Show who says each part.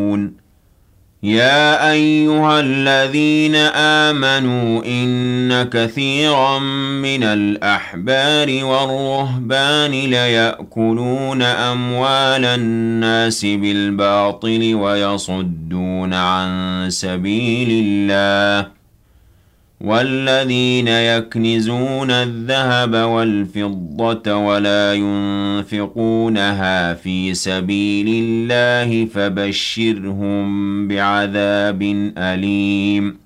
Speaker 1: يا أيها الذين آمنوا إن كثيرا من الأحبار والرهبان ليأكلون أموال الناس بالباطل ويصدون عن سبيل الله والذين يكنزون الذهب والفضة ولا ينفقونها في سبيل الله فبشرهم بعذاب أليم